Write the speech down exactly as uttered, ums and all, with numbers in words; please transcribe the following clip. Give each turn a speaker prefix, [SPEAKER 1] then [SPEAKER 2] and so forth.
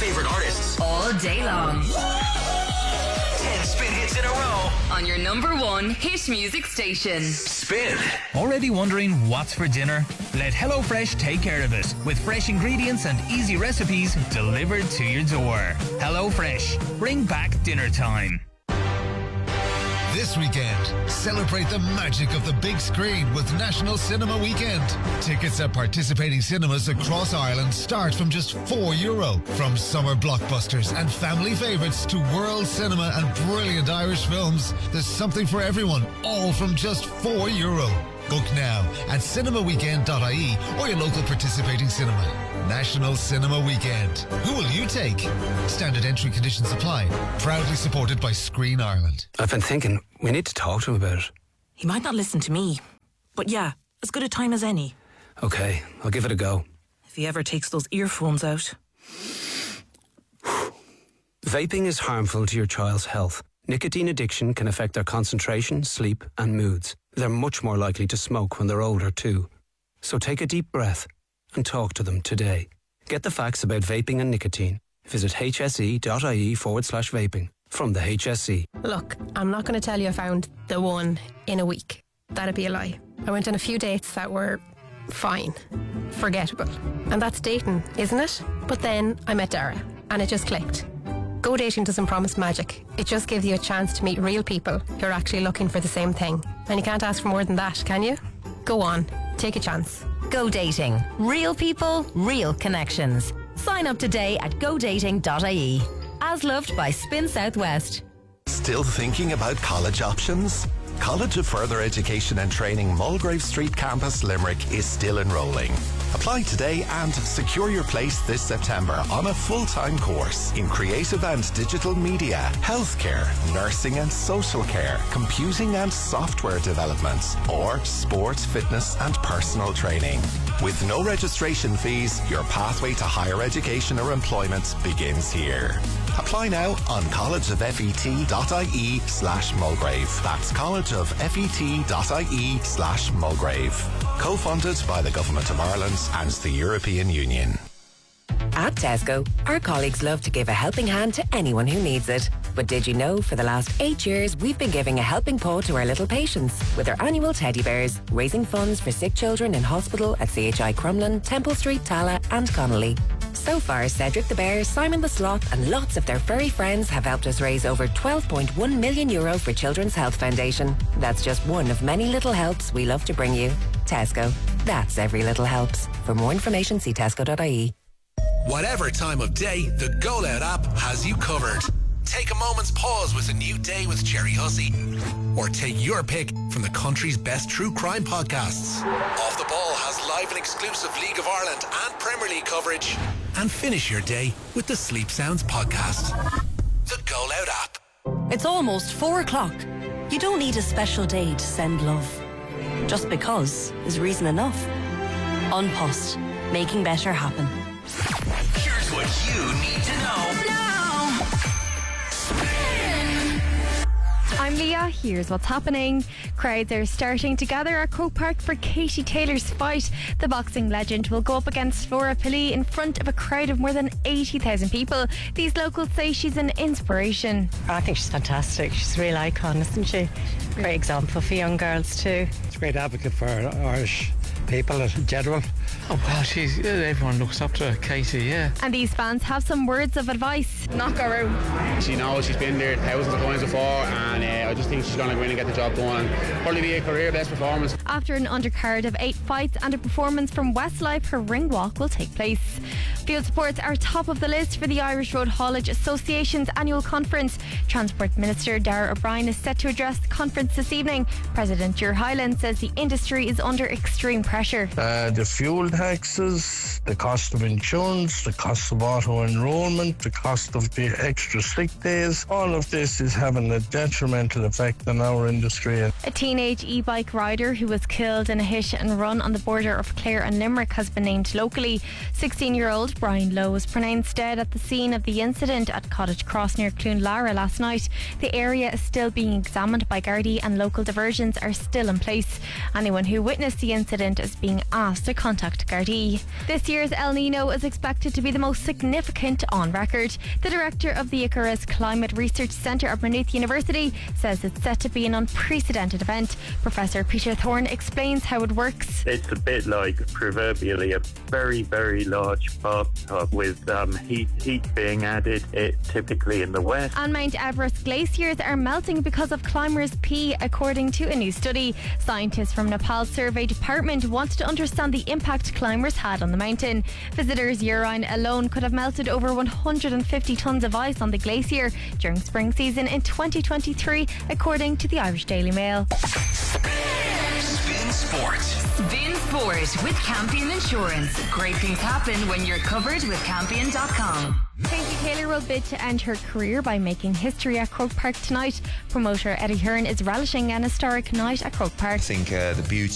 [SPEAKER 1] favorite artists
[SPEAKER 2] all day long.
[SPEAKER 1] ten Spin hits in a row
[SPEAKER 2] on your number one hit music station.
[SPEAKER 1] Spin.
[SPEAKER 3] Already wondering what's for dinner? Let HelloFresh take care of it with fresh ingredients and easy recipes delivered to your door. HelloFresh, bring back dinner time.
[SPEAKER 4] This weekend, celebrate the magic of the big screen with National Cinema Weekend. Tickets at participating cinemas across Ireland start from just four euro. From summer blockbusters and family favourites to world cinema and brilliant Irish films, there's something for everyone, all from just four euro. Book now at cinema weekend dot I E or your local participating cinema. National Cinema Weekend. Who will you take? Standard entry conditions apply. Proudly supported by Screen Ireland.
[SPEAKER 5] I've been thinking, we need to talk to him about it.
[SPEAKER 6] He might not listen to me, but yeah, as good a time as any.
[SPEAKER 5] Okay, I'll give it a go.
[SPEAKER 6] If he ever takes those earphones out.
[SPEAKER 5] Vaping is harmful to your child's health. Nicotine addiction can affect their concentration, sleep and moods. They're much more likely to smoke when they're older too. So take a deep breath and talk to them today. Get the facts about vaping and nicotine. Visit hse.ie forward slash vaping from the H S E.
[SPEAKER 7] Look, I'm not going to tell you I found the one in a week. That'd be a lie. I went on a few dates that were fine, forgettable. And that's dating, isn't it? But then I met Dara and it just clicked. Go dating doesn't promise magic. It just gives you a chance to meet real people who are actually looking for the same thing. And you can't ask for more than that, can you? Go on, take a chance.
[SPEAKER 2] Go dating. Real people, real connections. Sign up today at go dating dot I E. As loved by Spin Southwest.
[SPEAKER 8] Still thinking about college options? College of Further Education and Training Mulgrave Street Campus, Limerick is still enrolling. Apply today and secure your place this September on a full-time course in creative and digital media, healthcare, nursing and social care, computing and software development, or sports, fitness and personal training. With no registration fees, your pathway to higher education or employment begins here. Apply now on collegeoffet.ie slash Mulgrave. That's collegeofffet.ie slash Mulgrave. Co-funded by the Government of Ireland and the European Union.
[SPEAKER 9] At Tesco, our colleagues love to give a helping hand to anyone who needs it. But did you know for the last eight years we've been giving a helping paw to our little patients with our annual teddy bears, raising funds for sick children in hospital at C H I Crumlin, Temple Street, Tala and Connolly. So far, Cedric the Bear, Simon the Sloth and lots of their furry friends have helped us raise over twelve point one million euro for Children's Health Foundation. That's just one of many little helps we love to bring you. Tesco. That's every little helps. For more information, see tesco dot I E.
[SPEAKER 10] Whatever time of day, the Go Loud app has you covered. Take a moment's pause with a new day with Jerry Hussey. Or take your pick from the country's best true crime podcasts. Off the Ball has live and exclusive League of Ireland and Premier League coverage. And finish your day with the Sleep Sounds podcast. The Go Loud app.
[SPEAKER 11] It's almost four o'clock. You don't need a special day to send love. Just because is reason enough. An Post, making better happen.
[SPEAKER 1] Here's what you need to know now.
[SPEAKER 12] I'm Leah. Here's what's happening. Crowds are starting to gather at Croke Park for Katie Taylor's fight. The boxing legend will go up against Flora Pili in front of a crowd of more than eighty thousand people. These locals say she's an inspiration.
[SPEAKER 13] I think she's fantastic. She's a real icon, isn't she? Great example for young girls too.
[SPEAKER 14] She's a great advocate for Irish people in general.
[SPEAKER 15] Oh well, she's everyone looks up to Katie, yeah.
[SPEAKER 12] And these fans have some words of advice. Knock her out.
[SPEAKER 16] She knows she's been there thousands of times before, and uh, I just think she's going to go in and get the job done and probably be a career best performance.
[SPEAKER 12] After an undercard of eight fights and a performance from Westlife, her ring walk will take place. Field sports are top of the list for the Irish Road Haulage Association's annual conference. Transport Minister Darragh O'Brien is set to address the conference this evening. President Ger Hyland says the industry is under extreme pressure.
[SPEAKER 17] Uh, the fuel taxes, the cost of insurance, the cost of auto enrolment, the cost of the extra sick days, all of this is having a detrimental effect on our industry.
[SPEAKER 12] A teenage e-bike rider who was killed in a hit and run on the border of Clare and Limerick has been named locally. sixteen-year-old Brian Lowe was pronounced dead at the scene of the incident at Cottage Cross near Cloonlara last night. The area is still being examined by Gardaí and local diversions are still in place. Anyone who witnessed the incident is being asked to contact Gardaí. This year's El Nino is expected to be the most significant on record. The director of the Icarus Climate Research Centre at Maynooth University says it's set to be an unprecedented event. Professor Peter Thorne explains how it works.
[SPEAKER 18] It's a bit like proverbially a very, very large bathtub with um, heat, heat being added, it typically in the west.
[SPEAKER 12] And Mount Everest glaciers are melting because of climbers' pee, according to a new study. Scientists from Nepal's survey department wanted to understand the impact climbers had on the mountain. Visitors' urine alone could have melted over one hundred fifty tonnes of ice on the glacier during spring season in twenty twenty-three, according to the Irish Daily Mail.
[SPEAKER 1] Spin Sport.
[SPEAKER 2] Spin Sport with Campion Insurance. Great things happen when you're covered with Campion dot com.
[SPEAKER 12] Katie Taylor will bid to end her career by making history at Croke Park tonight. Promoter Eddie Hearn is relishing an historic night at Croke Park.
[SPEAKER 19] I think uh, the beauty